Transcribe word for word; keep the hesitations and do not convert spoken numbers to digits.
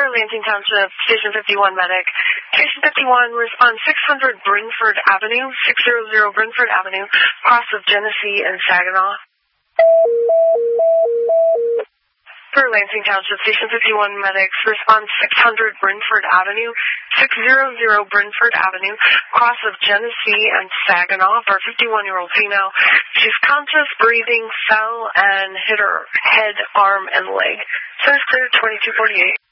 Lansing Township, Station fifty-one medic. Station fifty-one, respond six hundred Brynford Avenue, six hundred Brynford Avenue, cross of Genesee and Saginaw. For Lansing Township, Station fifty-one medics, respond six hundred Brynford Avenue, six hundred Brynford Avenue, cross of Genesee and Saginaw for a fifty-one-year-old female. She's conscious, breathing, fell, and hit her head, arm, and leg. Service clear twenty-two forty-eight.